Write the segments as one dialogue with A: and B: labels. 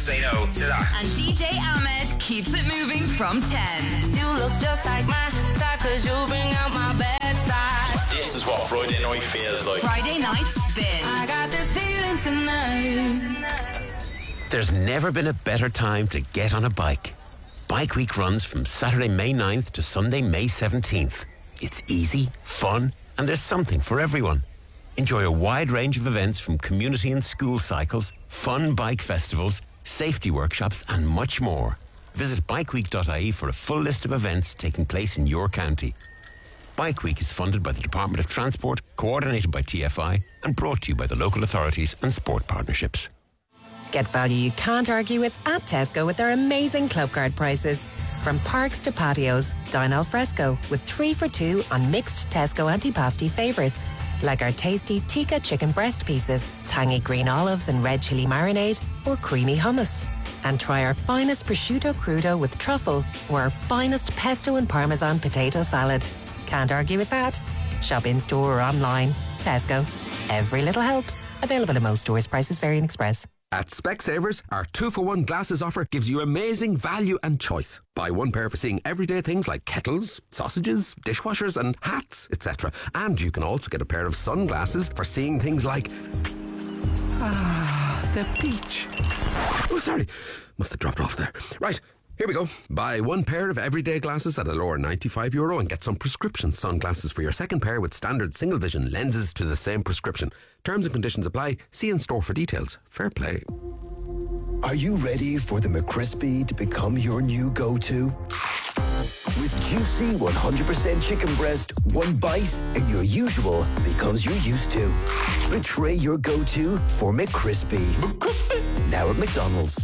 A: say no to that.
B: And DJ Ahmed keeps it moving from 10.
C: You look just like my type, 'cause you bring out my bad side.
A: This is what Friday night feels like.
B: Friday Night Spin.
C: I got this feeling tonight.
D: There's never been a better time to get on a bike. Bike Week runs from Saturday, May 9th to Sunday, May 17th. It's easy, fun, and there's something for everyone. Enjoy a wide range of events from community and school cycles, fun bike festivals, safety workshops, and much more. Visit bikeweek.ie for a full list of events taking place in your county. Bike Week is funded by the Department of Transport, coordinated by TFI, and brought to you by the local authorities and sport partnerships.
E: Get value you can't argue with at Tesco with their amazing club card prices. From parks to patios, dine al fresco with 3 for 2 on mixed Tesco antipasti favourites. Like our tasty tikka chicken breast pieces, tangy green olives and red chilli marinade, or creamy hummus. And try our finest prosciutto crudo with truffle, or our finest pesto and parmesan potato salad. Can't argue with that. Shop in store or online. Tesco. Every little helps. Available in most stores. Prices vary in Express.
F: At Specsavers, our 2-for-1 glasses offer gives you amazing value and choice. Buy one pair for seeing everyday things like kettles, sausages, dishwashers and hats, etc. And you can also get a pair of sunglasses for seeing things like... the beach. Oh, sorry. Must have dropped off there. Right. Here we go. Buy one pair of everyday glasses at a lower €95 and get some prescription sunglasses for your second pair with standard single vision lenses to the same prescription. Terms and conditions apply. See in store for details. Fair play.
G: Are you ready for the McCrispy to become your new go-to? With juicy 100% chicken breast, one bite and your usual becomes your used to. Betray your go-to for McCrispy. McCrispy. Now at McDonald's.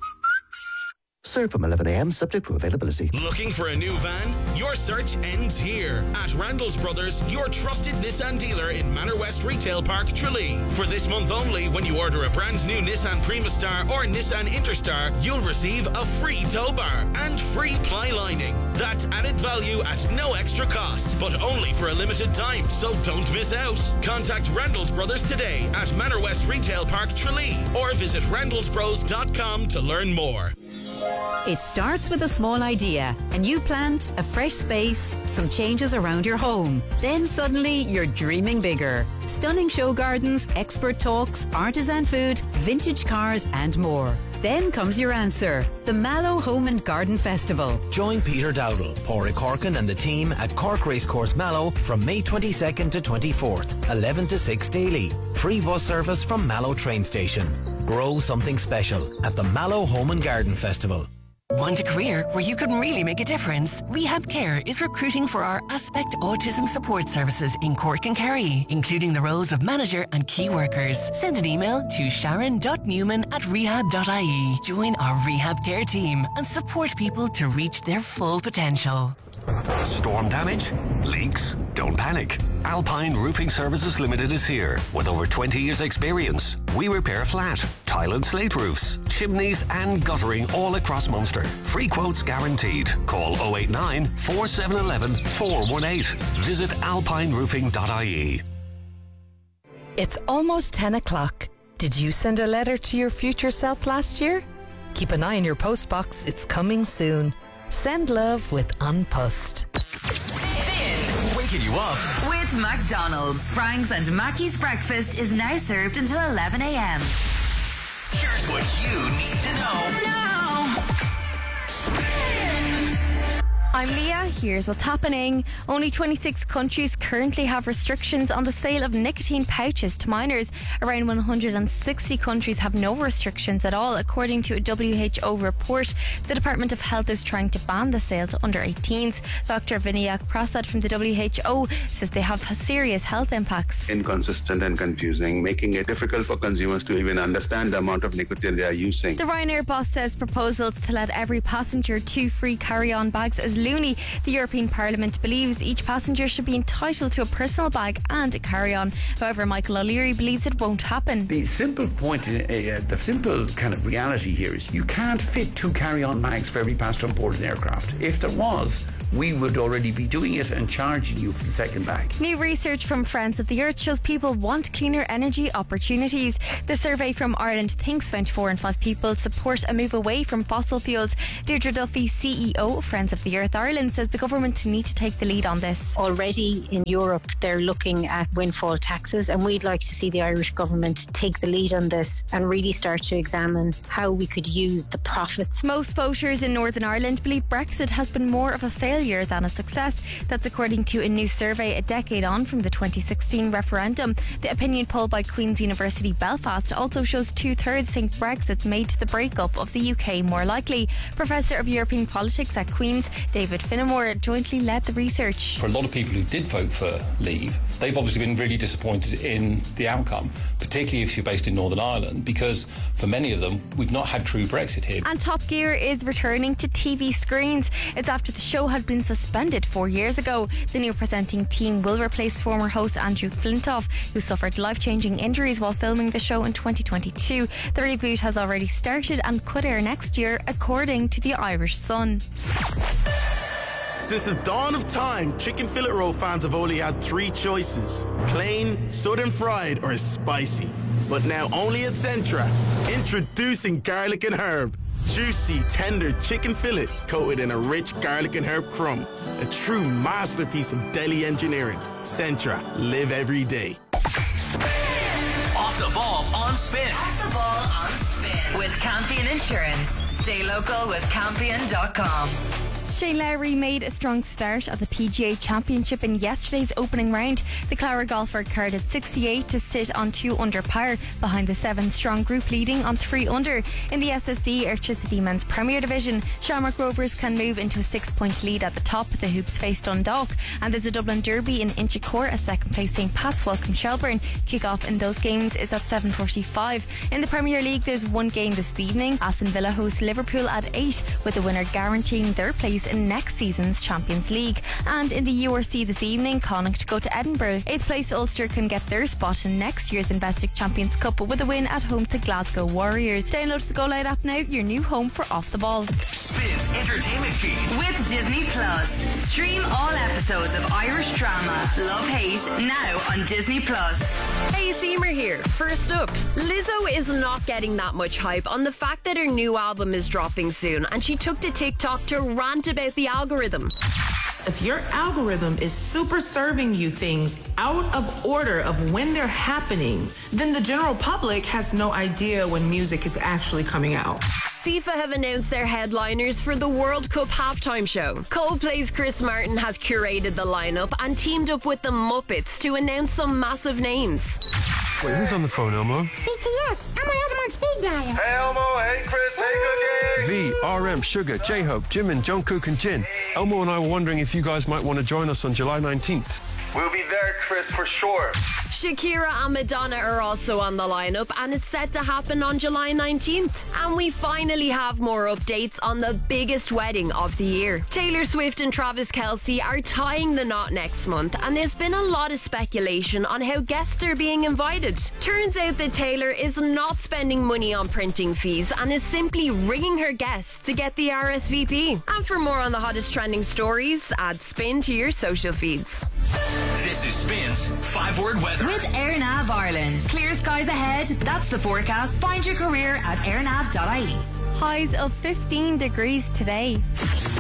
G: Serve from 11 a.m. subject to availability.
H: Looking for a new van? Your search ends here at Randall's Brothers, your trusted Nissan dealer in Manor West Retail Park, Tralee. For this month only, when you order a brand new Nissan Primastar or Nissan Interstar, you'll receive a free tow bar and free ply lining. That's added value at no extra cost, but only for a limited time, so don't miss out. Contact Randall's Brothers today at Manor West Retail Park, Tralee, or visit randallsbros.com to learn more.
I: It starts with a small idea, a new plant, a fresh space, some changes around your home. Then suddenly you're dreaming bigger. Stunning show gardens, expert talks, artisan food, vintage cars and more. Then comes your answer, the Mallow Home and Garden Festival.
J: Join Peter Dowdall, Pádraig Corkin and the team at Cork Racecourse Mallow from May 22nd to 24th, 11 to 6 daily. Free bus service from Mallow train station. Grow something special at the Mallow Home and Garden Festival.
K: Want a career where you can really make a difference? Rehab Care is recruiting for our Aspect Autism Support Services in Cork and Kerry, including the roles of manager and key workers. Send an email to sharon.newman@rehab.ie. Join our Rehab Care team and support people to reach their full potential.
L: Storm damage? Leaks? Don't panic. Alpine Roofing Services Limited is here. With over 20 years experience, we repair flat, tile and slate roofs, chimneys and guttering all across Munster. Free quotes guaranteed. Call 089 4711 418. Visit alpineroofing.ie.
M: It's almost 10 o'clock. Did you send a letter to your future self last year? Keep an eye on your postbox. It's coming soon. Send love with Unpussed.
B: Waking
J: you up
B: with McDonald's. Frank's and Mackey's breakfast is now served until 11 a.m.
J: Here's what you need to know.
N: I'm Leah. Here's what's happening. Only 26 countries currently have restrictions on the sale of nicotine pouches to minors. Around 160 countries have no restrictions at all. According to a WHO report, the Department of Health is trying to ban the sale to under 18s. Dr. Vinayak Prasad from the WHO says they have serious health impacts.
O: Inconsistent and confusing, making it difficult for consumers to even understand the amount of nicotine they are using.
N: The Ryanair boss says proposals to let every passenger 2 free carry-on bags is loony. The European Parliament believes each passenger should be entitled to a personal bag and a carry-on. However, Michael O'Leary believes it won't happen.
P: The simple point, the simple kind of reality here is you can't fit 2 carry-on bags for every passenger on board an aircraft. If there was, we would already be doing it and charging you for the second bag.
N: New research from Friends of the Earth shows people want cleaner energy opportunities. The survey from Ireland Thinks found 4 in 5 people support a move away from fossil fuels. Deirdre Duffy, CEO of Friends of the Earth Ireland, says the government need to take the lead on this.
Q: Already in Europe, they're looking at windfall taxes, and we'd like to see the Irish government take the lead on this and really start to examine how we could use the profits.
N: Most voters in Northern Ireland believe Brexit has been more of a failure than a success. That's according to a new survey a decade on from the 2016 referendum. The opinion poll by Queen's University Belfast also shows 2/3 think Brexit's made the breakup of the UK more likely. Professor of European Politics at Queen's, David Finnemore, jointly led the research.
R: For a lot of people who did vote for leave, they've obviously been really disappointed in the outcome, particularly if you're based in Northern Ireland, because for many of them, we've not had true Brexit here.
N: And Top Gear is returning to TV screens. It's after the show had been suspended 4 years ago. The new presenting team will replace former host Andrew Flintoff, who suffered life-changing injuries while filming the show in 2022. The reboot has already started and could air next year, according to the Irish Sun.
S: Since the dawn of time, chicken fillet roll fans have only had 3 choices: plain, southern fried, or spicy. But now only at Centra, introducing garlic and herb. Juicy, tender chicken fillet coated in a rich garlic and herb crumb. A true masterpiece of deli engineering. Centra, live every day.
A: Off the ball on Spin.
B: Off the ball on Spin. With Campion Insurance. Stay local with Campion.com.
N: Shane Lowry made a strong start at the PGA Championship in yesterday's opening round. The Clara golfer carded 68 to sit on 2 under par behind the 7-strong group leading on 3 under. In the SSE Electricity Men's Premier Division, Shamrock Rovers can move into a 6-point lead at the top. The Hoops face Dundalk, and there's a Dublin Derby in Inchicore as second place St. Pat's welcome Shelburne. Kick-off in those games is at 7:45. In the Premier League, there's one game this evening. Aston Villa hosts Liverpool at 8, with the winner guaranteeing their place in next season's Champions League. And in the URC this evening, Connacht go to Edinburgh. 8th place Ulster can get their spot in next year's Investec Champions Cup with a win at home to Glasgow Warriors. Download the Go Loud app now, your new home for Off the Ball.
A: Spins entertainment feed
B: with Disney Plus. Stream all episodes of Irish drama Love Hate now on Disney Plus.
T: Hey, Seymour here. First up, Lizzo is not getting that much hype on the fact that her new album is dropping soon, and she took to TikTok to rant about the algorithm.
U: If your algorithm is super serving you things out of order of when they're happening, then the general public has no idea when music is actually coming out.
T: FIFA have announced their headliners for the World Cup halftime show. Coldplay's Chris Martin has curated the lineup and teamed up with the Muppets to announce some massive names.
V: Wait, who's on the phone, Elmo?
W: BTS. Elmo has him on speed dial.
V: Hey, Elmo. Hey, Chris. Hey, Cookie. V, RM, Sugar, J-Hope, Jimin, Jungkook, and Jin. Elmo and I were wondering if you guys might want to join us on July 19th. We'll be there, Chris, for sure.
T: Shakira and Madonna are also on the lineup, and it's set to happen on July 19th. And we finally have more updates on the biggest wedding of the year. Taylor Swift and Travis Kelce are tying the knot next month, and there's been a lot of speculation on how guests are being invited. Turns out that Taylor is not spending money on printing fees and is simply ringing her guests to get the RSVP. And for more on the hottest trending stories, add Spin to your social feeds.
A: This is Spin's 5-word weather.
B: With AirNav Ireland. Clear skies ahead. That's the forecast. Find your career at airnav.ie.
N: Highs of 15 degrees today.